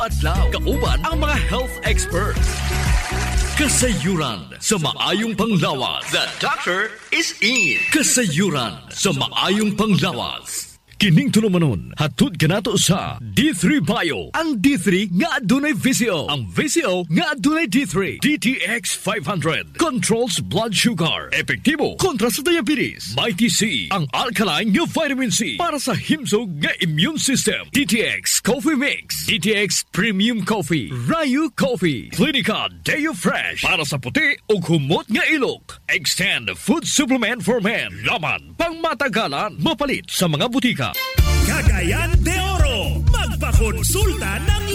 adlaw kauban ang mga health experts. Kasayuran sa maayong panglawas. The doctor is in. Kasayuran sa maayong panglawas. Kining tulumanon, hatod kanato sa D3 Bio. Ang D3 nga adunay VCO. Ang VCO nga adunay D3. DTX 500 controls blood sugar. Epektibo kontra sa diabetes. Mighty C, ang alkaline nga vitamin C para sa himsog nga immune system. DTX Coffee Mix. DTX Premium Coffee. Rayu Coffee. Clinica Deo Fresh para sa puti o humot nga ilok. Extend food supplement for men. Laman pang matagalan. Mapalit sa mga butika. Cagayan de Oro, magpakonsulta ng